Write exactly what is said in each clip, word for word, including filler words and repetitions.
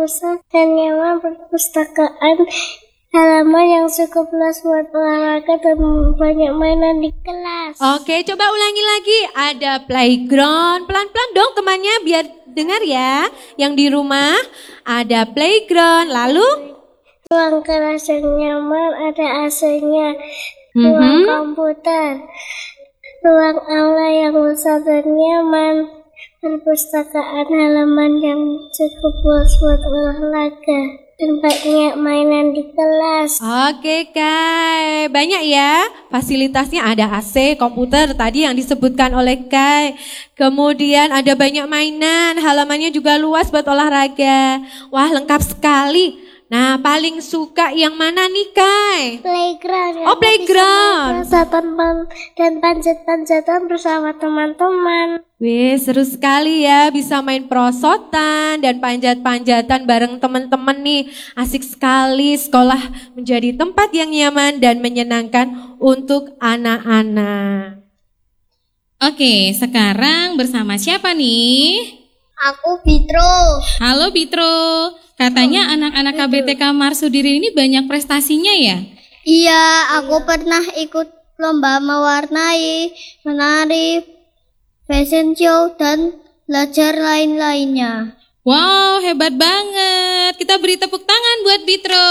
Pusat dan nyaman perpustakaan, halaman yang cukup luas buat olahraga dan banyak mainan di kelas. Oke, coba ulangi lagi. Ada playground. Pelan-pelan dong temannya biar dengar ya. Yang di rumah ada playground. Lalu? Ruang kelas yang nyaman, ada A C-nya. Ruang Mm-hmm. komputer. Ruang aula yang besar dan nyaman. Perpustakaan, halaman yang cukup luas buat olahraga dan banyak mainan di kelas. Oke Kai, banyak ya fasilitasnya, ada A C, komputer tadi yang disebutkan oleh Kai. Kemudian ada banyak mainan, halamannya juga luas buat olahraga. Wah, lengkap sekali. Nah, paling suka yang mana nih Kai? Playground. Oh, playground. Dan panjat-panjatan bersama teman-teman. Wih, seru sekali ya bisa main perosotan dan panjat-panjatan bareng teman-teman nih. Asik sekali, sekolah menjadi tempat yang nyaman dan menyenangkan untuk anak-anak. Oke, sekarang bersama siapa nih? Aku Bitro. Halo Bitro, katanya anak-anak K B T K Marsudiri ini banyak prestasinya ya? Iya, aku pernah ikut lomba mewarnai, menari, fashion show, dan belajar lain-lainnya. Wow, hebat banget. Kita beri tepuk tangan buat Bitro.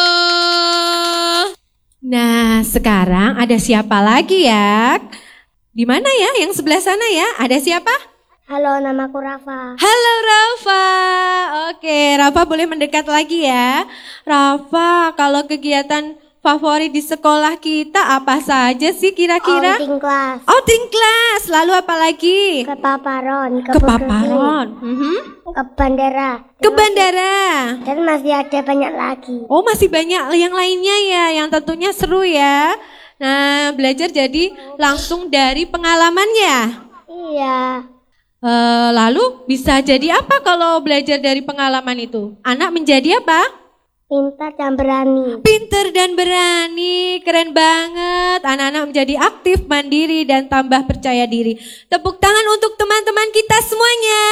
Nah, sekarang ada siapa lagi ya? Di mana ya? Yang sebelah sana ya? Ada siapa? Halo, namaku Rafa. Halo Rafa. Oke, Rafa boleh mendekat lagi ya. Rafa, kalau kegiatan favorit di sekolah kita apa saja sih kira-kira? Outing kelas. Outing kelas. Lalu apa lagi? Ke paparon. Ke, Ke paparon. Mm-hmm. Ke bandara. Ke bandara. Dan masih ada banyak lagi. Oh, masih banyak yang lainnya ya, yang tentunya seru ya. Nah, belajar jadi langsung dari pengalamannya. Iya. Uh, lalu bisa jadi apa kalau belajar dari pengalaman itu? Anak menjadi apa? Pintar dan berani. Pintar dan berani, keren banget. Anak-anak menjadi aktif, mandiri, dan tambah percaya diri. Tepuk tangan untuk teman-teman kita semuanya.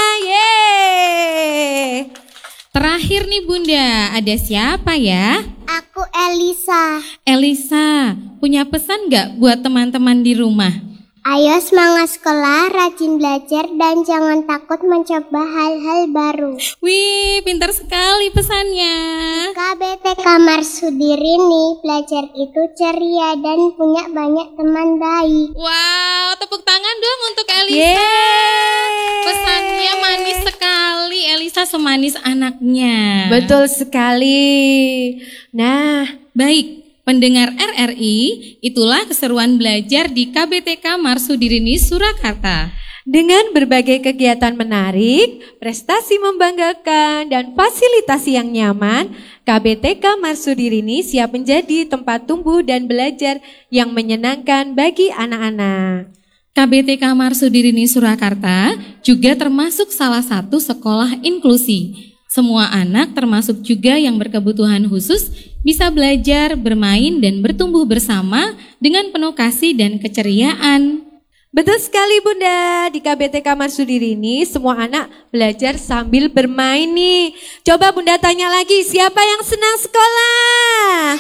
Yeay. Terakhir nih Bunda, ada siapa ya? Aku Elisa. Elisa, punya pesan gak buat teman-teman di rumah? Ayo semangat sekolah, rajin belajar, dan jangan takut mencoba hal-hal baru. Wih, pintar sekali pesannya. K B T K Marsudiri nih, belajar itu ceria dan punya banyak teman baik. Wow, tepuk tangan dong untuk Elisa. Yeay. Pesannya manis sekali, Elisa semanis anaknya. Betul sekali. Nah, baik. Pendengar R R I, itulah keseruan belajar di K B T K Marsudirini Surakarta. Dengan berbagai kegiatan menarik, prestasi membanggakan, dan fasilitas yang nyaman, K B T K Marsudirini siap menjadi tempat tumbuh dan belajar yang menyenangkan bagi anak-anak. K B T K Marsudirini Surakarta juga termasuk salah satu sekolah inklusi. Semua anak termasuk juga yang berkebutuhan khusus bisa belajar, bermain, dan bertumbuh bersama dengan penuh kasih dan keceriaan. Betul sekali Bunda, di K B T K Marsudirini semua anak belajar sambil bermain nih. Coba Bunda tanya lagi, siapa yang senang sekolah?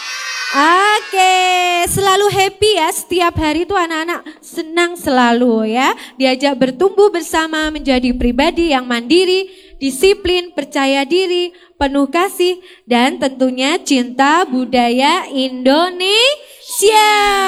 Oke, selalu happy ya, setiap hari tuh anak-anak senang selalu ya. Diajak bertumbuh bersama menjadi pribadi yang mandiri, disiplin, percaya diri, penuh kasih, dan tentunya cinta budaya Indonesia.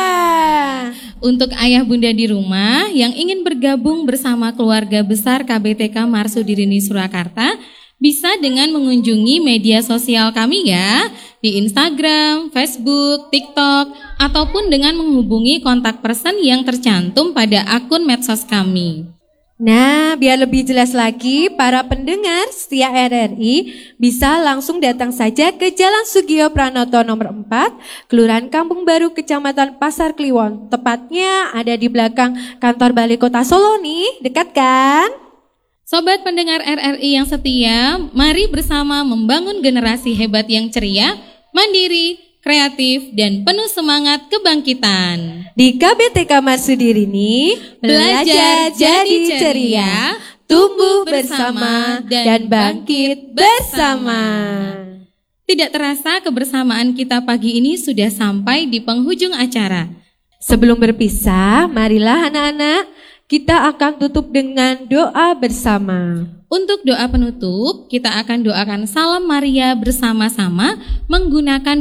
Untuk ayah bunda di rumah yang ingin bergabung bersama keluarga besar K B T K Marsudirini Surakarta, bisa dengan mengunjungi media sosial kami ya, di Instagram, Facebook, TikTok, ataupun dengan menghubungi kontak person yang tercantum pada akun medsos kami. Nah, biar lebih jelas lagi, para pendengar setia R R I bisa langsung datang saja ke Jalan Sugio Pranoto nomor empat, Kelurahan Kampung Baru, Kecamatan Pasar Kliwon. Tepatnya ada di belakang kantor Balai Kota Solo nih, dekat kan? Sobat pendengar R R I yang setia, mari bersama membangun generasi hebat yang ceria, mandiri, kreatif, dan penuh semangat kebangkitan. Di K B T K Marsudirini, belajar jadi ceria, tumbuh bersama, dan bangkit bersama. Tidak terasa kebersamaan kita pagi ini sudah sampai di penghujung acara. Sebelum berpisah, marilah anak-anak kita akan tutup dengan doa bersama. Untuk doa penutup, kita akan doakan Salam Maria bersama-sama menggunakan